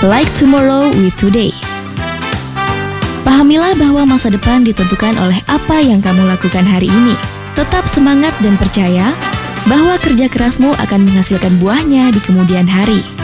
Like tomorrow with today. Pahamilah bahwa masa depan ditentukan oleh apa yang kamu lakukan hari ini. Tetap semangat dan percaya bahwa kerja kerasmu akan menghasilkan buahnya di kemudian hari.